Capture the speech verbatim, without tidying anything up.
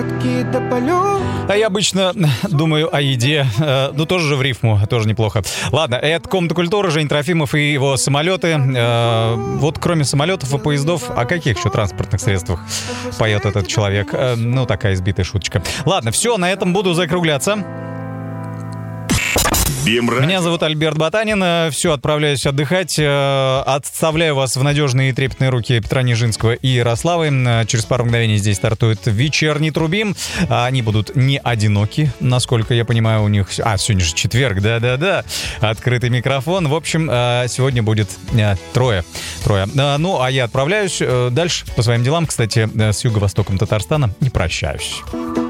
А я обычно думаю о еде. Э, ну, тоже же в рифму, тоже неплохо. Ладно, это «Комната культуры», Жень Трофимов и его самолеты. Э, вот кроме самолетов и поездов, о каких еще транспортных средствах поет этот человек? Э, ну, такая избитая шуточка. Ладно, все, на этом буду закругляться. Меня зовут Альберт Ботанин. Все, отправляюсь отдыхать. Отставляю вас в надежные и трепетные руки Петра Нижинского и Ярославы. Через пару мгновений здесь стартует «Вечерний Трубим». Они будут не одиноки, насколько я понимаю, у них... А, сегодня же четверг, да-да-да. Открытый микрофон. В общем, сегодня будет трое. Трое. Ну, а я отправляюсь дальше по своим делам. Кстати, с юго-востоком Татарстана не прощаюсь.